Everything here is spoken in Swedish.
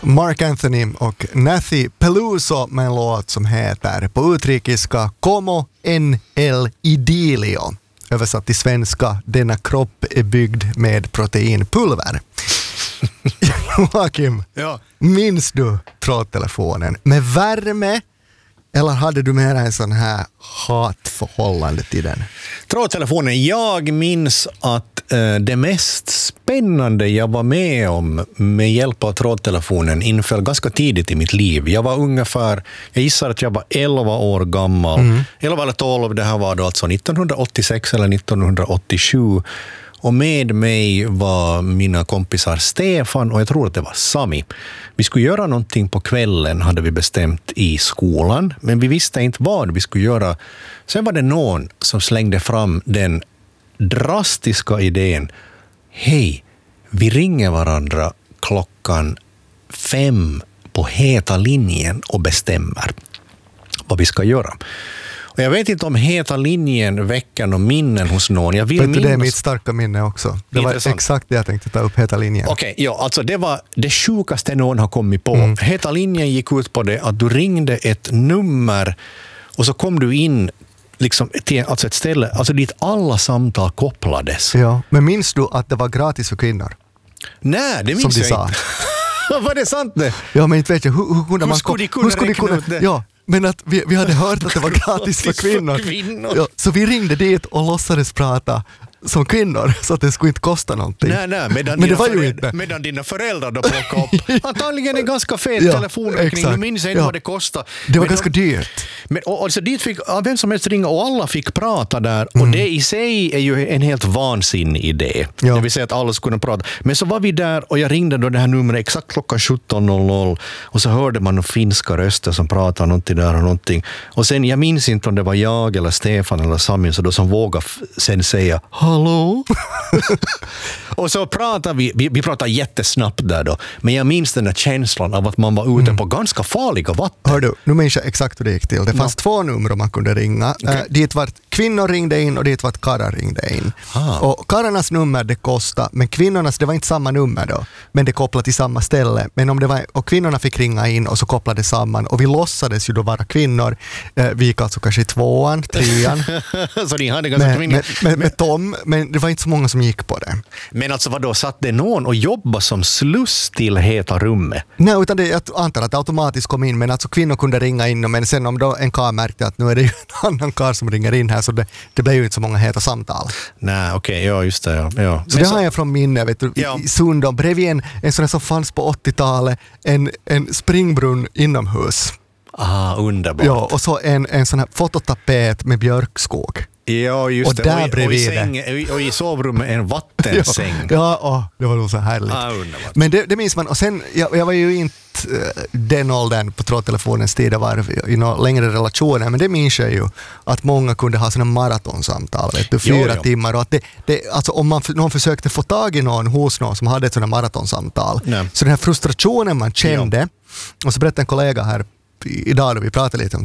Mark Anthony och Nathy Peluso med en låt som heter på utrikiska Como en el idilio. Översatt till svenska, denna kropp är byggd med proteinpulver. Joakim, minns du trådtelefonen med värme eller hade du mer en sån här hatförhållande till den? Trådtelefonen, jag minns att det mest spännande jag var med om med hjälp av trådtelefonen inföll ganska tidigt i mitt liv. Jag var ungefär, jag gissar att jag var 11 år gammal. 11 eller 12, det här var då alltså 1986 eller 1987. Och med mig var mina kompisar Stefan och jag tror att det var Sami. Vi skulle göra någonting på kvällen, hade vi bestämt i skolan. Men vi visste inte vad vi skulle göra. Sen var det någon som slängde fram den drastiska idén. Hej, vi ringer varandra 5:00 på heta linjen och bestämmer vad vi ska göra. Och jag vet inte om heta linjen väcker någon minnen hos någon. Jag vill minnas... Det är mitt starka minne också. Det var exakt det jag tänkte ta upp, heta linjen. Okej, ja, alltså det var det sjukaste någon har kommit på. Heta linjen gick ut på det att du ringde ett nummer och så kom du in liksom till alltså ett ställe alltså dit alla samtal kopplades. Ja, men minns du att det var gratis för kvinnor? Nej, det minns jag inte. Var det sant det? Ja, men inte vet jag. Hur kunde man räkna ut det? Ja, men att vi hade hört att det var gratis för kvinnor. Ja, så vi ringde dit och låtsades prata som kvinnor så att det skulle inte kosta någonting. Nej, men det var ju inte. Medan dina föräldrar då plockade upp antagligen en ganska fet telefonräkning. Du minns inte vad det kostade. Det var ganska dyrt. Men, och så dit fick vem som helst ringa och alla fick prata där. Och det i sig är ju en helt vansinnig idé. Ja. Det vill säga att alla skulle kunna prata. Men så var vi där och jag ringde då det här numret exakt klockan 17.00 och så hörde man de finska röster som pratade någonting där och någonting. Och sen, jag minns inte om det var jag eller Stefan eller Sami så då som vågade sen säga hallå? Och så pratar vi pratar jättesnabbt där då. Men jag minns den där känslan av att man var ute på ganska farliga vatten. Hör du, nu minns jag exakt hur det gick till. Det fanns 2 nummer man kunde ringa. Okay. Dit vart kvinnor ringde in och dit vart karlar ringde in. Och karlarnas nummer det kostade, men kvinnornas det var inte samma nummer då. Men det kopplade till samma ställe. Men om det var, och kvinnorna fick ringa in och så kopplade samman. Och vi låtsades ju då vara kvinnor. Vi gick alltså kanske i 2:an, 3:an. Så ni hade ganska kvinnor. Med Tom, men det var inte så många som gick på det. Men alltså vad då, satt det någon och jobbade som sluss till heta rummet? Nej, utan jag antar att det automatiskt kom in, men alltså kvinnor kunde ringa in, men sen om då en karl märkte att nu är det ju en annan karl som ringer in här, så det blev ju inte så många heta samtal. Nej, okej, ja just det. Ja. Så det har jag från minne, vet du, i Sundom, bredvid en sån som fanns på 80-talet, en springbrunn inomhus. Underbart. Ja, och så en sån här fototapet med björkskog. Ja, just och det. Där bredvid och i sovrummet en vattensäng. Ja, det var nog så härligt. Underbart. Men det minns man. Och sen, jag var ju inte den åldern på trådtelefonens tid, det var i några längre relationer, men det minns jag ju att många kunde ha såna maratonsamtal, vet du, 4 timmar. Och att alltså om någon försökte få tag i någon hos någon som hade ett sådant maratonsamtal. Nej. Så den här frustrationen man kände, och så berättade en kollega här idag då vi pratade lite om